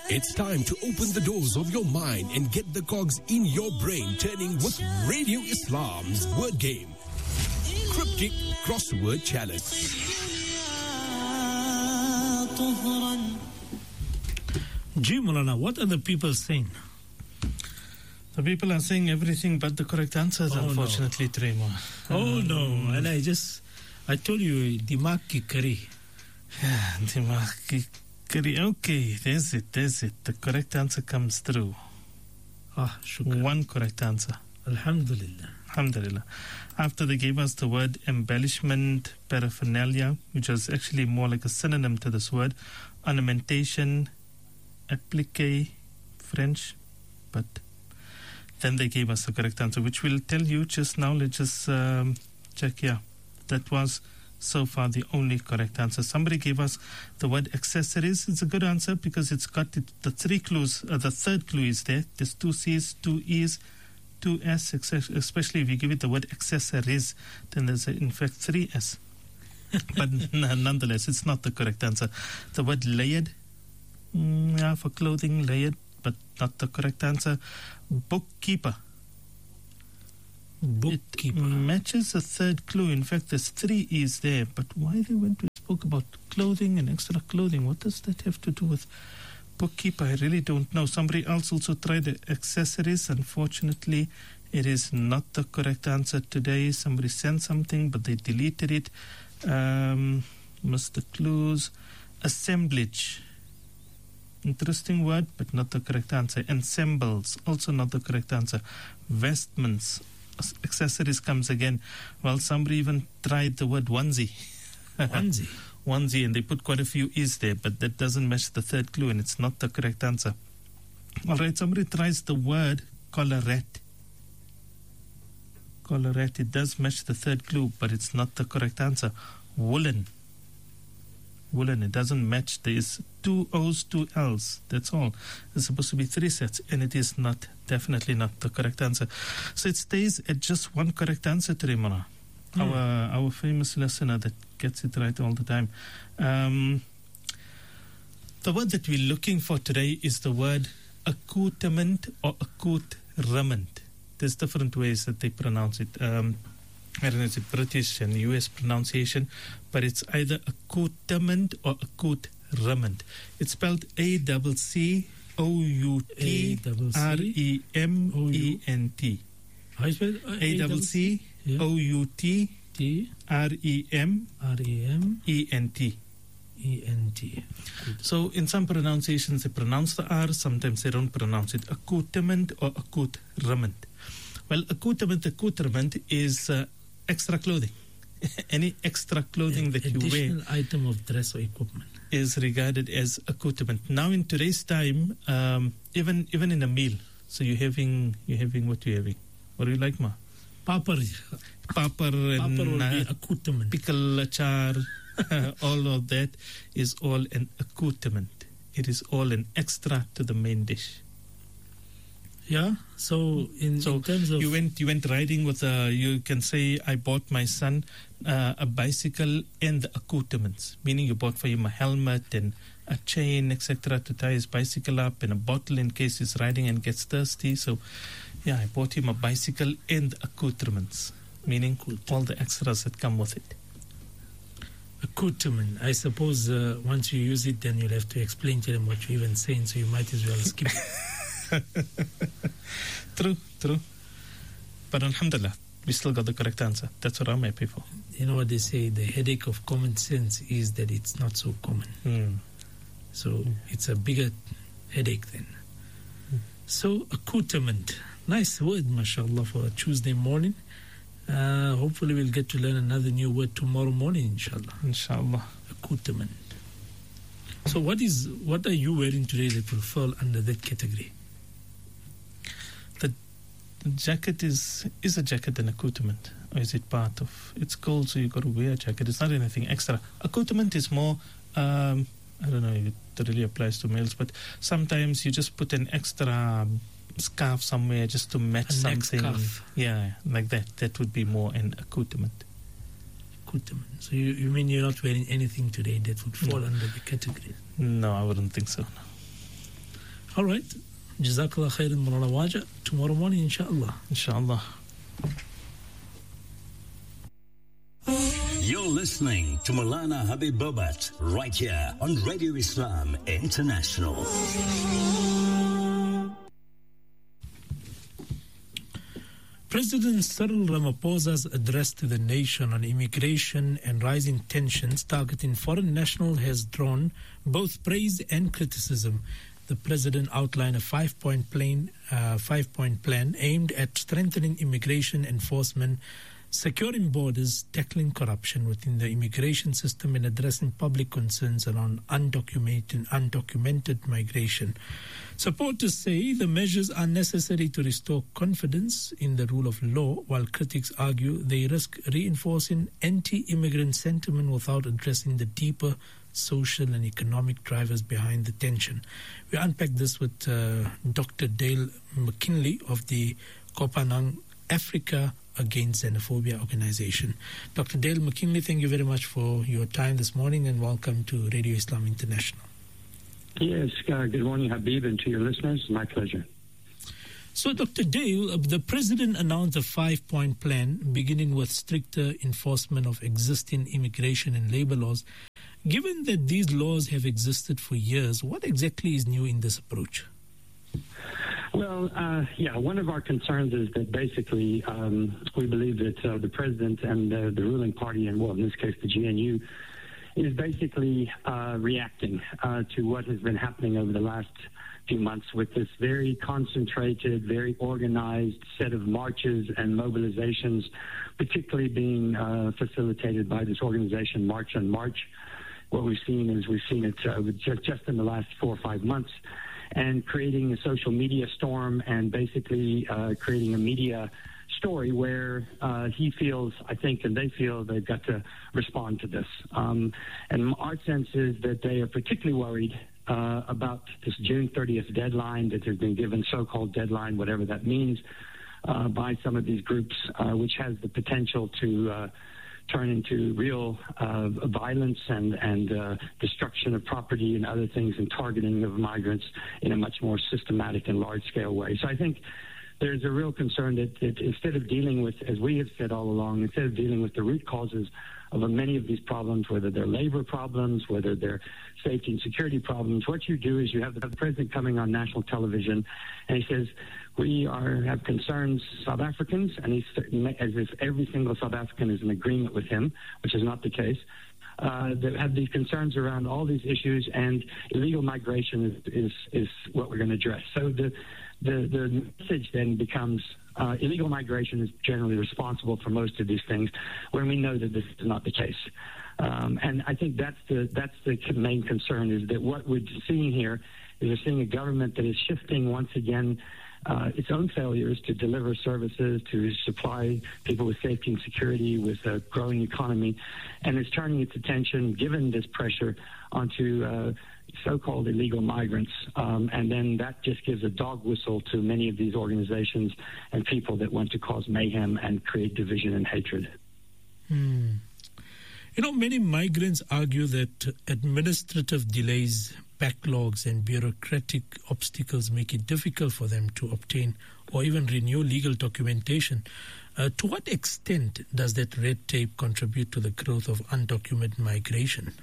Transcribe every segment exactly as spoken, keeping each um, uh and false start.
It's time to open the doors of your mind and get the cogs in your brain turning with Radio Islam's word game. Cryptic Crossword Challenge. Gee, Mulana, what are the people saying? The people are saying everything but the correct answers, oh, unfortunately, no. Tremo. Oh, um, no. And I just, I told you, Dimag ki kari. Yeah, Dimag ki kari. Okay, there's it, there's it. The correct answer comes through. Ah, shukran. One correct answer. Alhamdulillah. Alhamdulillah. After they gave us the word embellishment, paraphernalia, which was actually more like a synonym to this word, ornamentation, applique, French, but then they gave us the correct answer, which we'll tell you just now. Let's just um, check here. That was so far the only correct answer. Somebody gave us the word accessories. It's a good answer because it's got it, the three clues. Uh, the third clue is there. There's two C's, two E's, two S, especially if you give it the word accessories, then there's in fact three S. But nonetheless, it's not the correct answer. The word layered, mm, yeah, for clothing, layered, but not the correct answer. Bookkeeper. Bookkeeper. It matches the third clue. In fact, there's three E's there. But why they went to spoke about clothing and extra clothing? What does that have to do with bookkeeper? I really don't know. Somebody else also tried the accessories. Unfortunately, it is not the correct answer today. Somebody sent something, but they deleted it. Um, missed the clues. Assemblage. Interesting word, but not the correct answer. Ensembles, also not the correct answer. Vestments, accessories comes again. Well, somebody even tried the word onesie. Onesie? Onesie, and they put quite a few E's there, but that doesn't match the third clue, and it's not the correct answer. All right, somebody tries the word collarette. Collarette, it does match the third clue, but it's not the correct answer. Woolen. Woolen, it doesn't match. There is two O's, two L's. That's all. There's supposed to be three sets, and it is not, definitely not the correct answer. So it stays at just one correct answer today, Mona. Mm. Our our famous listener that gets it right all the time. Um, the word that we're looking for today is the word accoutrement or accoutrement. There's different ways that they pronounce it. Um, I don't know, it's a British and U S pronunciation, but it's either accoutrement or accoutrement. It's spelled A C C O U T R E M E N T. How is it? A C C O U T R E M E N T. E N T. So in some pronunciations they pronounce the R, sometimes they don't pronounce it. Accoutrement or accoutrement. Well, accoutrement, accoutrement is uh, extra clothing. Any extra clothing An that you wear, additional item of dress or equipment, is regarded as accoutrement. Now, in today's time, um, even even in a meal, so you're having you're having what you're having. What do you like, ma? Papar. Papar and Papar would uh, be accoutrement. Pickle, achar, all of that is all an accoutrement. It is all an extra to the main dish. Yeah. So in, so in terms of you went you went riding with a, you can say I bought my son uh, a bicycle and the accoutrements, meaning you bought for him a helmet and a chain, et cetera, to tie his bicycle up, and a bottle in case he's riding and gets thirsty. So yeah, I bought him a bicycle and the accoutrements, meaning all the extras that come with it. Accoutrement. I suppose uh, once you use it, then you'll have to explain to them what you're even saying, so you might as well skip it. True, true. But alhamdulillah, we still got the correct answer. That's what I'm happy for. You know what they say, the headache of common sense is that it's not so common. Mm. So mm. it's a bigger headache then. Mm. So accoutrement. Nice word, mashallah, for a Tuesday morning. Uh, hopefully we'll get to learn another new word tomorrow morning, inshallah. Inshallah. Accoutrement. So what is what are you wearing today that will fall under that category? The jacket is is a jacket an accoutrement, or is it part of? It's cold, so you got to wear a jacket. It's not anything extra. Accoutrement is more. Um, I don't know if it really applies to males, but sometimes you just put an extra scarf somewhere just to match a something. Neck scarf. Yeah, like that. That would be more an accoutrement. Accoutrement. So you, you mean you're not wearing anything today that would fall no. under the category? No, I wouldn't think so. No. All right. Jazakallah khairan, Mulana Waja. Tomorrow morning, inshallah. Inshallah. You're listening to Maulana Habib Bobat right here on Radio Islam International. President Cyril Ramaphosa's address to the nation on immigration and rising tensions targeting foreign nationals has drawn both praise and criticism. The president outlined a five-point plan, uh, five-point plan aimed at strengthening immigration enforcement, securing borders, tackling corruption within the immigration system, and addressing public concerns around undocumented, undocumented migration. Supporters say the measures are necessary to restore confidence in the rule of law, while critics argue they risk reinforcing anti-immigrant sentiment without addressing the deeper social and economic drivers behind the tension. We unpack this with uh, Doctor Dale McKinley of the Kopanang Africa Against Xenophobia organization. Doctor Dale McKinley, thank you very much for your time this morning and welcome to Radio Islam International. Yes, uh, good morning, Habib, and to your listeners. My pleasure. So, Doctor Dale, the president announced a five-point plan beginning with stricter enforcement of existing immigration and labor laws. Given that these laws have existed for years, what exactly is new in this approach? Well, uh, yeah, one of our concerns is that basically um, we believe that uh, the president and uh, the ruling party, and well, in this case, the G N U, is basically uh, reacting uh, to what has been happening over the last few months with this very concentrated, very organized set of marches and mobilizations, particularly being uh, facilitated by this organization, March on March. What we've seen is we've seen it uh, just, just in the last four or five months, and creating a social media storm and basically uh, creating a media story where uh, he feels, I think, and they feel they've got to respond to this. Um, and our sense is that they are particularly worried uh, about this June thirtieth deadline that has been given, so-called deadline, whatever that means, uh, by some of these groups, uh, which has the potential to uh, turn into real uh, violence and, and uh, destruction of property and other things, and targeting of migrants in a much more systematic and large-scale way. So I think there's a real concern that, that instead of dealing with, as we have said all along, instead of dealing with the root causes of many of these problems, whether they're labor problems, whether they're safety and security problems, what you do is you have the president coming on national television and he says, we are have concerns, South Africans, and he's as if every single South African is in agreement with him, which is not the case. Uh, that have these concerns around all these issues, and illegal migration is is, is what we're going to address. So the the, the message then becomes uh, illegal migration is generally responsible for most of these things, when we know that this is not the case. Um, and I think that's the that's the main concern, is that what we're seeing here is we're seeing a government that is shifting once again Uh, its own failures to deliver services, to supply people with safety and security, with a growing economy, and is turning its attention, given this pressure, onto uh, so-called illegal migrants. Um, and then that just gives a dog whistle to many of these organizations and people that want to cause mayhem and create division and hatred. Hmm. You know, many migrants argue that administrative delays, backlogs and bureaucratic obstacles make it difficult for them to obtain or even renew legal documentation. Uh, to what extent does that red tape contribute to the growth of undocumented migration?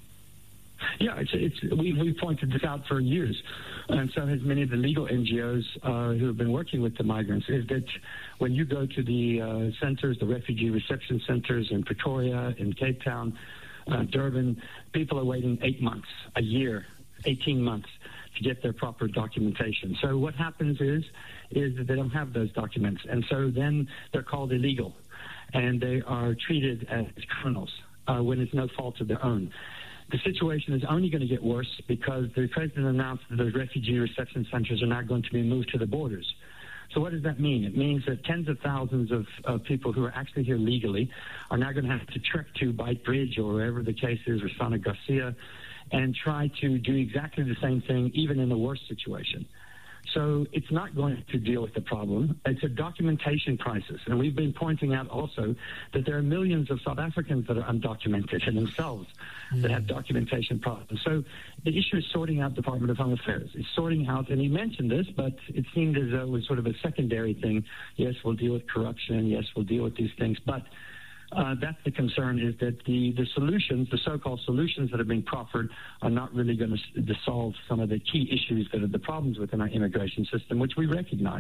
Yeah, it's, it's, we, we've pointed this out for years, and so has many of the legal N G Os uh, who have been working with the migrants, is that when you go to the uh, centers, the refugee reception centers in Pretoria, in Cape Town, uh, Durban, people are waiting eight months, a year, eighteen months to get their proper documentation. So what happens is, is that they don't have those documents, and so then they're called illegal, and they are treated as criminals uh, when it's no fault of their own. The situation is only going to get worse because the president announced that the refugee reception centers are now going to be moved to the borders. So what does that mean? It means that tens of thousands of, of people who are actually here legally are now going to have to trek to Beit Bridge or wherever the case is, or Sana Garcia, and try to do exactly the same thing, even in the worst situation. So it's not going to deal with the problem. It's a documentation crisis. And we've been pointing out also that there are millions of South Africans that are undocumented in themselves mm. that have documentation problems. So the issue is sorting out Department of Home Affairs. It's sorting out, and he mentioned this, but it seemed as though it was sort of a secondary thing. Yes, we'll deal with corruption. Yes, we'll deal with these things. But Uh, that's the concern, is that the, the solutions, the so-called solutions that have been proffered, are not really going to, to solve some of the key issues that are the problems within our immigration system, which we recognize.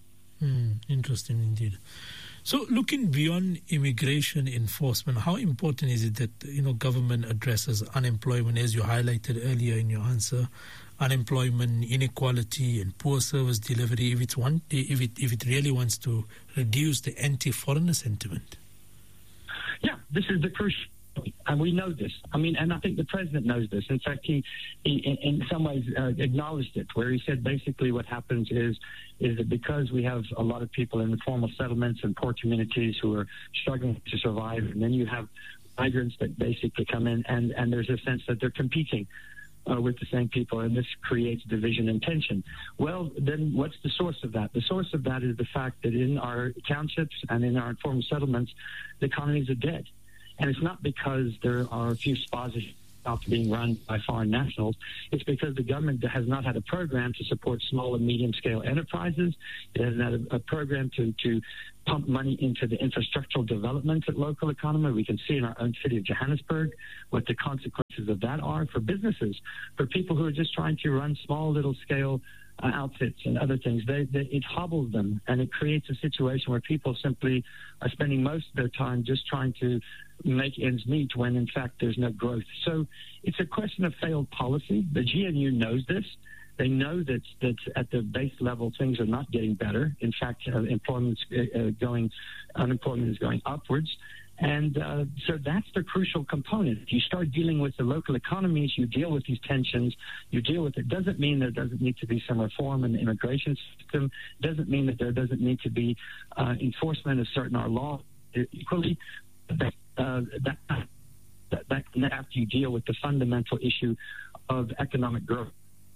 Mm, interesting indeed. So looking beyond immigration enforcement, how important is it that, you know, government addresses unemployment, as you highlighted earlier in your answer, unemployment, inequality, and poor service delivery, if, it's one, if, it, if it really wants to reduce the anti-foreigner sentiment? Yeah, this is the crucial point, and we know this. I mean, and I think the president knows this. In fact, he, he in some ways, uh, acknowledged it, where he said basically what happens is is that because we have a lot of people in informal settlements and poor communities who are struggling to survive, and then you have migrants that basically come in, and, and there's a sense that they're competing Uh, with the same people, and this creates division and tension. Well, then what's the source of that? The source of that is the fact that in our townships and in our informal settlements, the economies are dead. And it's not because there are a few spas being run by foreign nationals. It's because the government has not had a program to support small and medium-scale enterprises. It hasn't had a, a program to, to pump money into the infrastructural development of local economy. We can see in our own city of Johannesburg what the consequences of that are for businesses, for people who are just trying to run small little-scale uh, outfits and other things. They, they, it hobbles them, and it creates a situation where people simply are spending most of their time just trying to make ends meet when, in fact, there's no growth. So it's a question of failed policy. The G N U knows this. They know that that at the base level things are not getting better. In fact, uh, employment's uh, going, unemployment is going upwards. And uh, so that's the crucial component. If you start dealing with the local economies, you deal with these tensions, you deal with it. Doesn't mean there doesn't need to be some reform in the immigration system. Doesn't mean that there doesn't need to be uh, enforcement of certain our laws equally. That, uh, that, that, that after you deal with the fundamental issue of economic growth.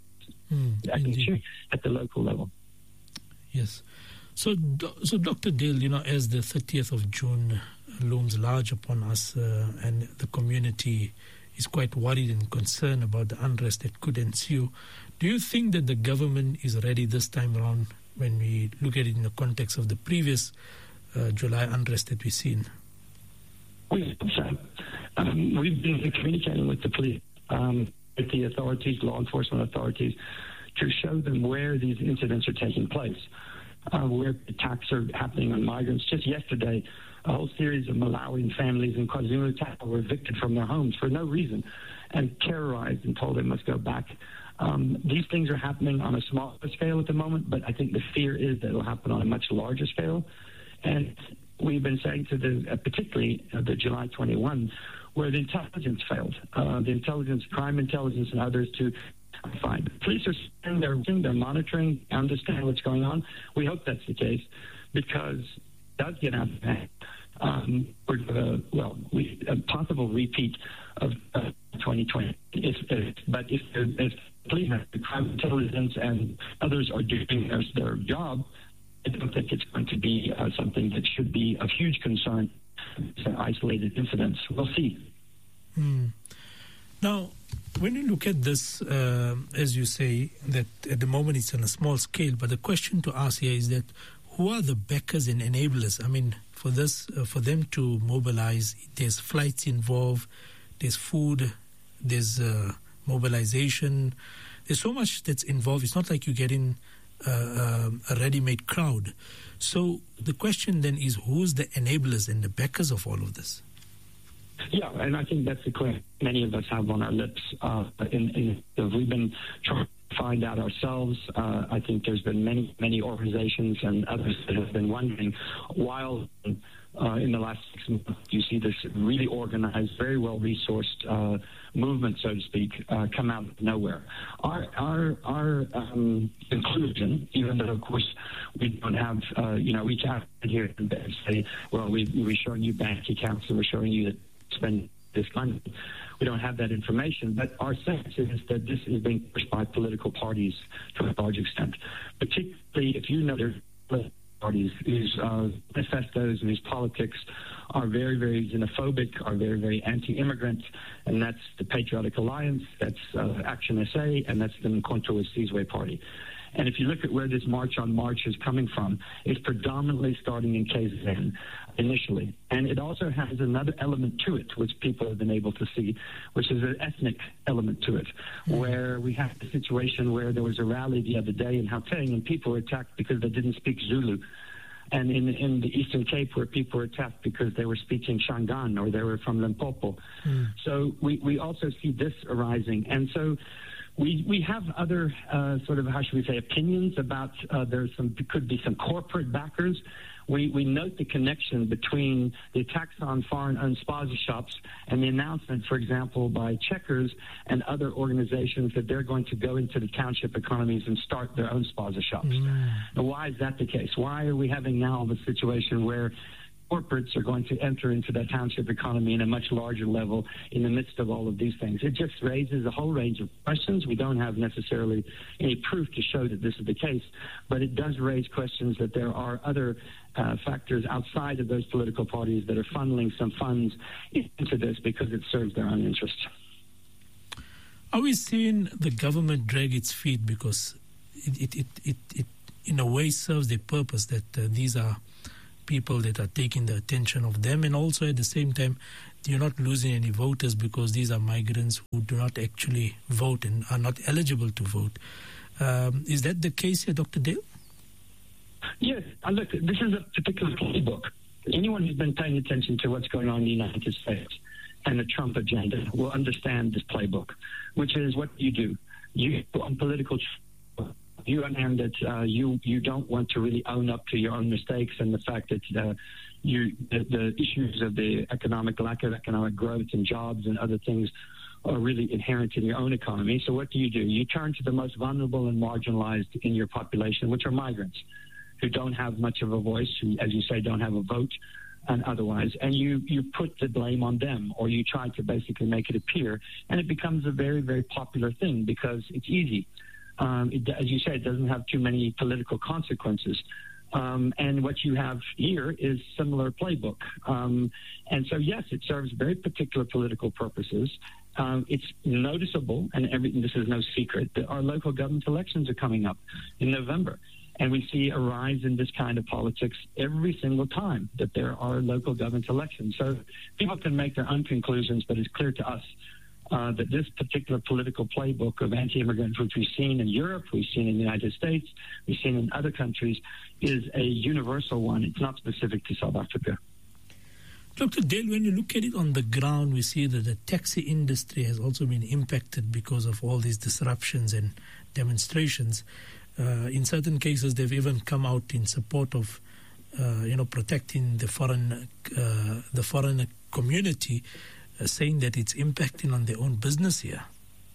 Mm, at the local level. Yes. So, so Doctor Dale, you know, as the thirtieth of June looms large upon us, uh, and the community is quite worried and concerned about the unrest that could ensue, do you think that the government is ready this time around when we look at it in the context of the previous uh, July unrest that we've seen? We, um, we've been communicating with the police. Um, with the authorities, law enforcement authorities, to show them where these incidents are taking place, uh, where attacks are happening on migrants. Just yesterday, a whole series of Malawian families in KwaZulu-Natal were evicted from their homes for no reason and terrorized and told they must go back. Um, these things are happening on a smaller scale at the moment, but I think the fear is that it will happen on a much larger scale. And we've been saying to the, uh, particularly uh, the July twenty-first, where the intelligence failed, uh, the intelligence, crime intelligence, and others to find. The police are saying they're, they're monitoring, understand what's going on. We hope that's the case, because it does get out of hand. Um, for, uh, well, we, a possible repeat of uh, twenty twenty. If, if, but if, if police, the crime intelligence, and others are doing their, their job, I don't think it's going to be uh, something that should be of huge concern. Isolated incidents. We'll see. Mm. Now, when you look at this, uh, as you say, that at the moment it's on a small scale, but the question to ask here is that who are the backers and enablers? I mean, for this, uh, for them to mobilize, there's flights involved, there's food, there's uh, mobilization. There's so much that's involved. It's not like you get in uh, uh, a ready-made crowd. So the question then is, who's the enablers and the backers of all of this? Yeah, and I think that's the question many of us have on our lips. Uh, in, in, we've been trying to find out ourselves. Uh, I think there's been many, many organizations and others that have been wondering, while uh, in the last six months you see this really organized, very well-resourced uh, movement, so to speak, uh, come out of nowhere. Our our our um, conclusion, even though of course we don't have, uh, you know, we can't sit here and say, well, we we're showing you bank accounts and we're showing you that spend this funding. We don't have that information, but our sense is that this is being pushed by political parties to a large extent, particularly if you know there's parties whose uh, manifestos and whose politics are very, very xenophobic, are very, very anti-immigrant, and that's the Patriotic Alliance, that's uh, Action S A, and that's the Mkhonto Sizwe Party. And if you look at where this March on March is coming from, it's predominantly starting in K Z N initially. And it also has another element to it, which people have been able to see, which is an ethnic element to it, mm-hmm. where we have a situation where there was a rally the other day in Gauteng and people were attacked because they didn't speak Zulu. And in, in the Eastern Cape, where people were attacked because they were speaking Shangaan or they were from Limpopo. Mm. So we, we also see this arising. And so We we have other uh, sort of, how should we say, opinions about uh, there's some could be some corporate backers. We we note the connection between the attacks on foreign-owned spaza shops and the announcement, for example, by Checkers and other organizations that they're going to go into the township economies and start their own spaza shops. Mm. Now, why is that the case? Why are we having now the situation where corporates are going to enter into that township economy in a much larger level in the midst of all of these things? It just raises a whole range of questions. We don't have necessarily any proof to show that this is the case, but it does raise questions that there are other uh, factors outside of those political parties that are funneling some funds into this because it serves their own interests. Are we seeing the government drag its feet because it, it, it, it, it in a way serves the purpose that uh, these are people that are taking the attention of them, and also at the same time you're not losing any voters because these are migrants who do not actually vote and are not eligible to vote. Um, is that the case here, Doctor Dale? Yes. And look, this is a particular playbook. Anyone who's been paying attention to what's going on in the United States and the Trump agenda will understand this playbook, which is what you do. You on political You understand that uh, you you don't want to really own up to your own mistakes and the fact that uh, you the, the issues of the economic lack of economic growth and jobs and other things are really inherent in your own economy. So what do you do? You turn to the most vulnerable and marginalized in your population, which are migrants, who don't have much of a voice, who, as you say, don't have a vote, and otherwise, and you you put the blame on them, or you try to basically make it appear, and it becomes a very very popular thing because it's easy. Um, it, as you say, it doesn't have too many political consequences. Um, and what you have here is similar playbook. Um, and so, yes, it serves very particular political purposes. Um, it's noticeable, and every, this is no secret, that our local government elections are coming up in November. And we see a rise in this kind of politics every single time that there are local government elections. So people can make their own conclusions, but it's clear to us Uh, that this particular political playbook of anti-immigrant, which we've seen in Europe, we've seen in the United States, we've seen in other countries, is a universal one. It's not specific to South Africa. Doctor Dale, when you look at it on the ground, we see that the taxi industry has also been impacted because of all these disruptions and demonstrations. Uh, in certain cases, they've even come out in support of, uh, you know, protecting the foreign, uh, the foreign community, Uh, saying that it's impacting on their own business here.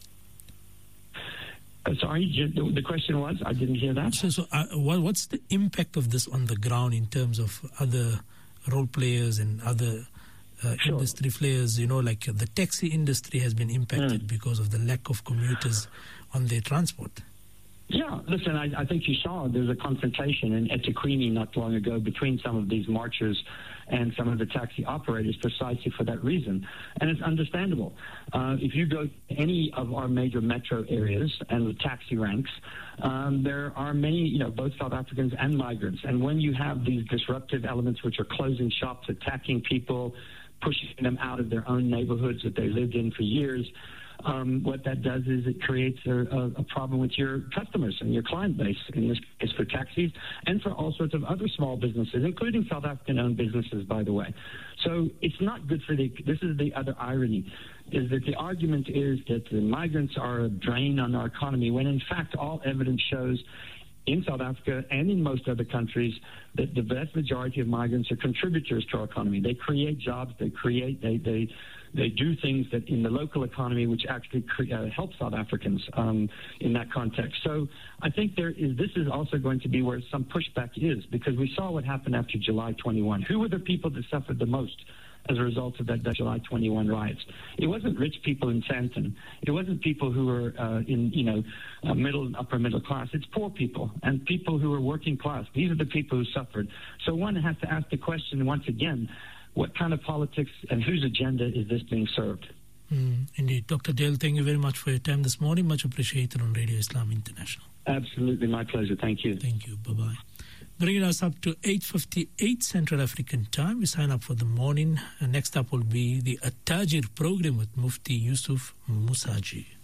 Uh, sorry, the, the question was? I didn't hear that. So, so uh, what, what's the impact of this on the ground in terms of other role players and other uh, sure. industry players? You know, like uh, the taxi industry has been impacted mm. because of the lack of commuters on their transport. Yeah, listen, I, I think you saw there's a confrontation in eThekwini not long ago between some of these marchers and some of the taxi operators precisely for that reason. And it's understandable. Uh, if you go to any of our major metro areas and the taxi ranks, um, there are many, you know, both South Africans and migrants. And when you have these disruptive elements which are closing shops, attacking people, pushing them out of their own neighborhoods that they lived in for years, Um, what that does is it creates a, a, a problem with your customers and your client base, in this case for taxis and for all sorts of other small businesses, including South African-owned businesses, by the way. So it's not good for the, this is the other irony, is that the argument is that the migrants are a drain on our economy, when in fact all evidence shows in South Africa and in most other countries that the vast majority of migrants are contributors to our economy. They create jobs, they create, they, they, they do things that in the local economy which actually cre- uh, help South Africans um, in that context. So I think there is, this is also going to be where some pushback is, because we saw what happened after July twenty-first. Who were the people that suffered the most as a result of that, that July twenty-one riots. It wasn't rich people in Sandton. It wasn't people who were uh, in, you know, uh, middle and upper middle class. It's poor people and people who are working class. These are the people who suffered. So one has to ask the question once again, what kind of politics and whose agenda is this being served? Mm, indeed. Doctor Dale, thank you very much for your time this morning. Much appreciated on Radio Islam International. Absolutely, my pleasure. Thank you. Thank you. Bye-bye. Bringing us up to eight fifty-eight Central African Time. We sign up for the morning. And next up will be the At-Tajir program with Mufti Yusuf Musaji.